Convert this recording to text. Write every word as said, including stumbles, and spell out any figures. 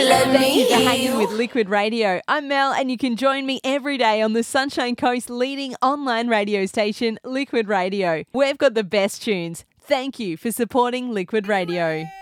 let Thank me you for hear hanging you. with Liquid Radio. I'm Mel, and you can join me every day on the Sunshine Coast's leading online radio station, Liquid Radio. We've got the best tunes. Thank you for supporting Liquid Radio.